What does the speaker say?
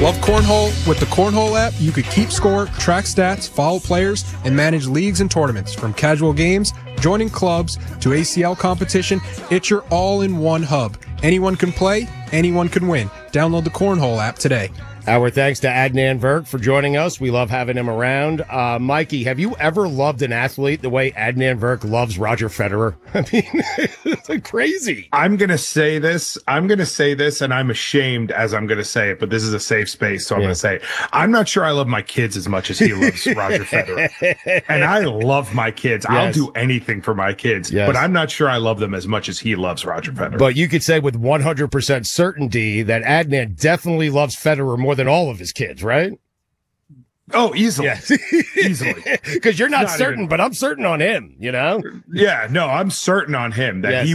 Love cornhole? With the Cornhole app, you could keep score, track stats, follow players, and manage leagues and tournaments. From casual games, joining clubs, to ACL competition, it's your all-in-one hub. Anyone can play, anyone can win. Download the Cornhole app today. Our thanks to Adnan Virk for joining us. We love having him around. Mikey, have you ever loved an athlete the way Adnan Virk loves Roger Federer? I mean, it's like crazy. I'm going to say this, and I'm ashamed as I'm going to say it, but this is a safe space, so I'm going to say it. I'm not sure I love my kids as much as he loves Roger Federer. And I love my kids. Yes. I'll do anything for my kids, but I'm not sure I love them as much as he loves Roger Federer. But you could say with 100% certainty that Adnan definitely loves Federer more than all of his kids, right? Oh, easily. Yes. Easily. Because you're not certain, but I'm certain on him, you know? Yeah, no, I'm certain on him that he